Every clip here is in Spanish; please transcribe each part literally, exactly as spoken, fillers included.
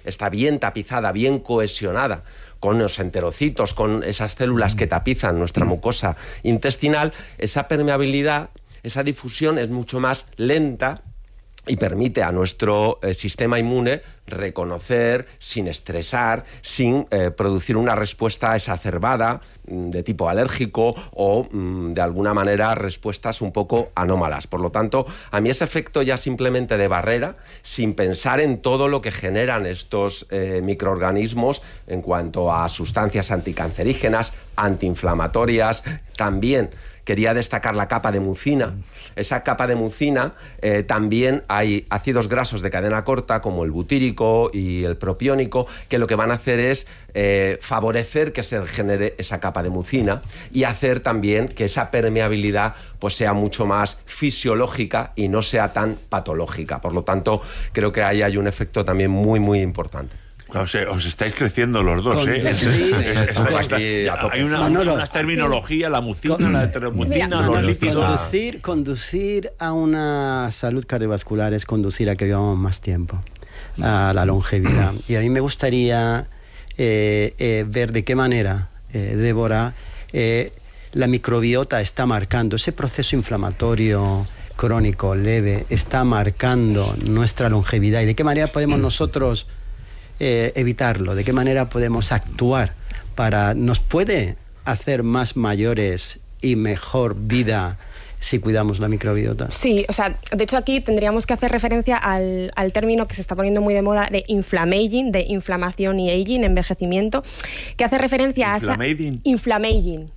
está bien tapizada, bien cohesionada con los enterocitos, con esas células que tapizan nuestra mucosa intestinal, esa permeabilidad, esa difusión es mucho más lenta y permite a nuestro eh, sistema inmune reconocer sin estresar, sin eh, producir una respuesta exacerbada mm, de tipo alérgico o mm, de alguna manera respuestas un poco anómalas. Por lo tanto, a mí ese efecto ya simplemente de barrera, sin pensar en todo lo que generan estos eh, microorganismos en cuanto a sustancias anticancerígenas, antiinflamatorias, también quería destacar la capa de mucina. Esa capa de mucina, eh, también hay ácidos grasos de cadena corta, como el butírico y el propiónico, que lo que van a hacer es eh, favorecer que se genere esa capa de mucina y hacer también que esa permeabilidad pues, sea mucho más fisiológica y no sea tan patológica. Por lo tanto, creo que ahí hay un efecto también muy, muy importante. O sea, os estáis creciendo los dos, con, ¿eh? Sí, es, es, es, con, es, hay una, Manolo, una terminología, la mucina, con, la heteromucina, Manolo, los lípidos. Conducir, conducir a una salud cardiovascular es conducir a que vivamos más tiempo, a la longevidad. Y a mí me gustaría eh, eh, ver de qué manera, eh, Débora, eh, la microbiota está marcando ese proceso inflamatorio crónico, leve, está marcando nuestra longevidad y de qué manera podemos nosotros Eh, evitarlo, de qué manera podemos actuar para nos puede hacer más mayores y mejor vida si cuidamos la microbiota. Sí, o sea, de hecho aquí tendríamos que hacer referencia al, al término que se está poniendo muy de moda de inflammaging, de inflamación y aging, envejecimiento, que hace referencia a esa inflammaging.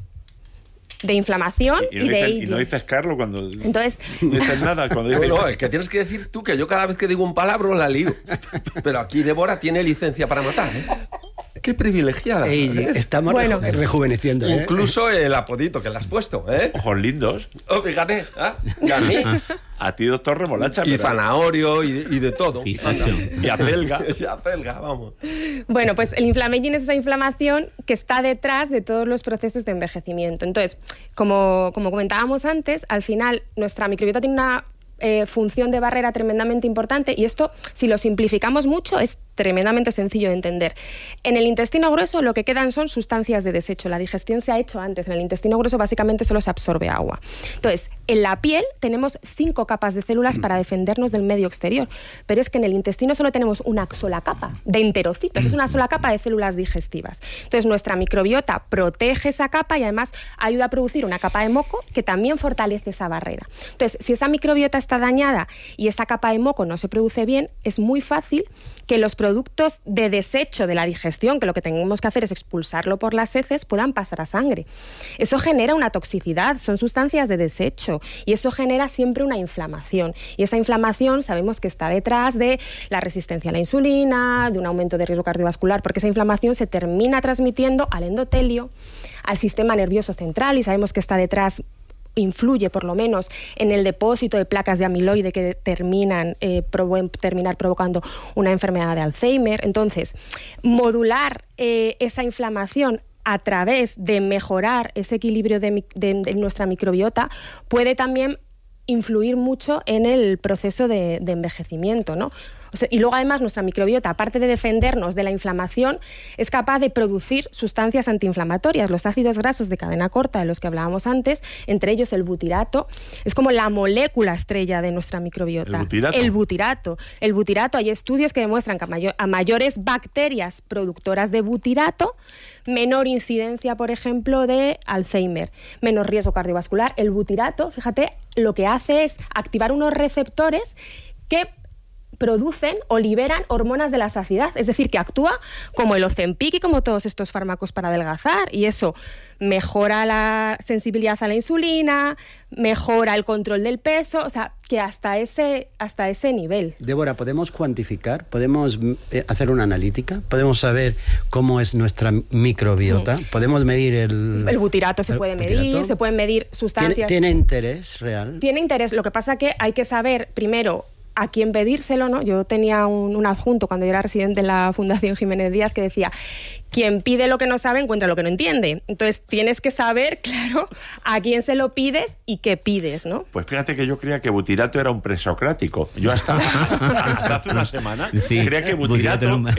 De inflamación y, y, no y de dices, aging. Y no dices Carlos cuando Entonces, no dices nada. Cuando dices... No, no, es que tienes que decir tú que yo cada vez que digo un palabra la lío. Pero aquí Débora tiene licencia para matar, ¿eh? Qué privilegiada. Ey, estamos bueno, reju rejuveneciendo. ¿eh? Incluso el apodito que le has puesto, ¿eh? Ojos lindos. Oh, fíjate, ¿eh? Y a mí. A ti, doctor Remolacha. Y zanahorio y, y de todo. Y, y acelga. Y acelga, vamos. Bueno, pues el inflammaging es esa inflamación que está detrás de todos los procesos de envejecimiento. Entonces, como, como comentábamos antes, al final nuestra microbiota tiene una eh, función de barrera tremendamente importante y esto, si lo simplificamos mucho, es tremendamente sencillo de entender. En el intestino grueso lo que quedan son sustancias de desecho. La digestión se ha hecho antes. En el intestino grueso básicamente solo se absorbe agua. Entonces, en la piel tenemos cinco capas de células para defendernos del medio exterior. Pero es que en el intestino solo tenemos una sola capa de enterocitos. Es una sola capa de células digestivas. Entonces, nuestra microbiota protege esa capa y además ayuda a producir una capa de moco que también fortalece esa barrera. Entonces, si esa microbiota está dañada y esa capa de moco no se produce bien, es muy fácil que los productos de desecho de la digestión, que lo que tenemos que hacer es expulsarlo por las heces, puedan pasar a sangre. Eso genera una toxicidad, son sustancias de desecho y eso genera siempre una inflamación. Y esa inflamación sabemos que está detrás de la resistencia a la insulina, de un aumento de riesgo cardiovascular, porque esa inflamación se termina transmitiendo al endotelio, al sistema nervioso central y sabemos que está detrás influye por lo menos en el depósito de placas de amiloide que terminan eh, provo terminar provocando una enfermedad de Alzheimer. Entonces, modular eh, esa inflamación a través de mejorar ese equilibrio de, de, de nuestra microbiota puede también influir mucho en el proceso de, de envejecimiento, ¿no? O sea, y luego además nuestra microbiota, aparte de defendernos de la inflamación, es capaz de producir sustancias antiinflamatorias. Los ácidos grasos de cadena corta de los que hablábamos antes, entre ellos el butirato, es como la molécula estrella de nuestra microbiota. ¿El butirato? El butirato. El butirato, hay estudios que demuestran que a, mayor, a mayores bacterias productoras de butirato, menor incidencia, por ejemplo, de Alzheimer, menos riesgo cardiovascular. El butirato, fíjate, lo que hace es activar unos receptores que producen o liberan hormonas de la saciedad, es decir, que actúa como el Ozempic y como todos estos fármacos para adelgazar, y eso mejora la sensibilidad a la insulina, mejora el control del peso, o sea, que hasta ese, hasta ese nivel. Débora, ¿podemos cuantificar? ¿Podemos hacer una analítica? ¿Podemos saber cómo es nuestra microbiota? Mm. ¿Podemos medir el... El butirato se el puede medir, butirato. Se pueden medir sustancias... ¿Tiene, ¿Tiene interés real? Tiene interés, lo que pasa que hay que saber, primero, a quién pedírselo, ¿no? Yo tenía un, un adjunto cuando yo era residente en la Fundación Jiménez Díaz que decía: quien pide lo que no sabe encuentra lo que no entiende. Entonces tienes que saber, claro, a quién se lo pides y qué pides, ¿no? Pues fíjate que yo creía que butirato era un presocrático. Yo hasta, hasta hace una semana sí, creía que butirato, butirato